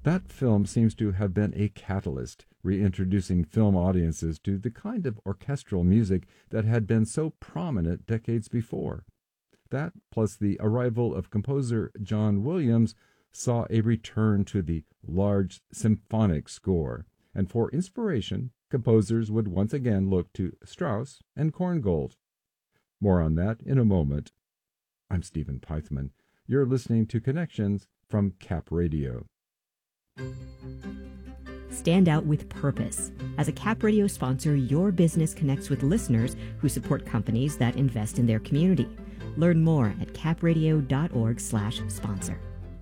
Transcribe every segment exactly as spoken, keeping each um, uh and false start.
That film seems to have been a catalyst, reintroducing film audiences to the kind of orchestral music that had been so prominent decades before. That, plus the arrival of composer John Williams, saw a return to the large symphonic score, and for inspiration, composers would once again look to Strauss and Korngold. More on that in a moment. I'm Stephen Pythman. You're listening to Connections from Cap Radio. Stand out with purpose. As a Cap Radio sponsor, your business connects with listeners who support companies that invest in their community. Learn more at capradio.org slash sponsor.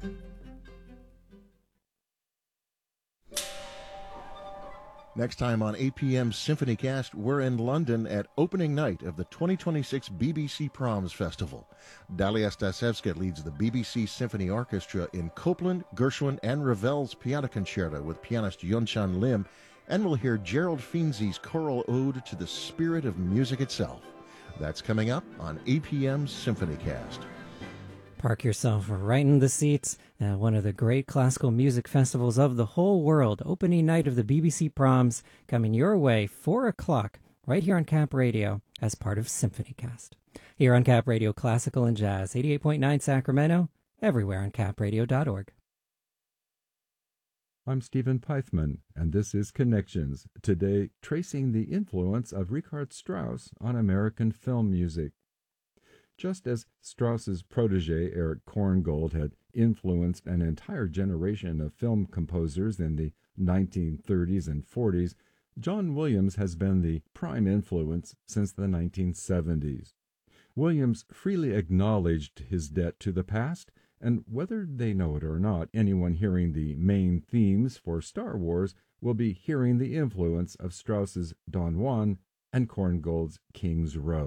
Next time on A P M's SymphonyCast, we're in London at opening night of the twenty twenty-six B B C Proms Festival. Dalia Stasevska leads the B B C Symphony Orchestra in Copland, Gershwin, and Ravel's Piano Concerto with pianist Yunchan Lim, and we'll hear Gerald Finzi's choral ode to the spirit of music itself. That's coming up on A P M's SymphonyCast. Park yourself right in the seats at one of the great classical music festivals of the whole world. Opening night of the B B C Proms coming your way, four o'clock, right here on Cap Radio as part of SymphonyCast. Here on Cap Radio Classical and Jazz, eighty-eight point nine Sacramento, everywhere on cap radio dot org. I'm Stephen Pythman, and this is Connections, today tracing the influence of Richard Strauss on American film music. Just as Strauss's protege, Eric Korngold, had influenced an entire generation of film composers in the nineteen thirties and forties, John Williams has been the prime influence since the nineteen seventies. Williams freely acknowledged his debt to the past, and whether they know it or not, anyone hearing the main themes for Star Wars will be hearing the influence of Strauss's Don Juan and Korngold's King's Row.